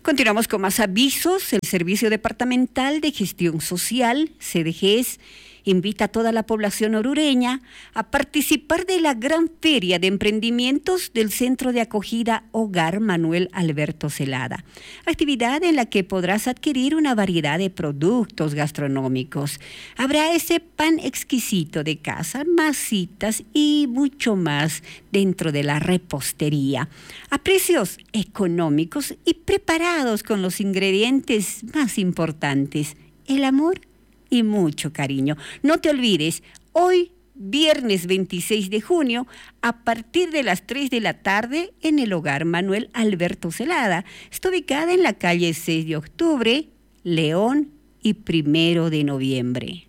Continuamos con más avisos. El Servicio Departamental de Gestión Social, CDGES, invita a toda la población orureña a participar de la gran feria de emprendimientos del Centro de Acogida Hogar Manuel Alberto Zelada, actividad en la que podrás adquirir una variedad de productos gastronómicos. Habrá ese pan exquisito de casa, masitas y mucho más dentro de la repostería, a precios económicos y preparados con los ingredientes más importantes, el amor y mucho cariño. No te olvides, hoy, viernes 26 de junio, a partir de las 3 de la tarde, en el Hogar Manuel Alberto Zelada. Está ubicada en la calle 6 de octubre, León y 1 de noviembre.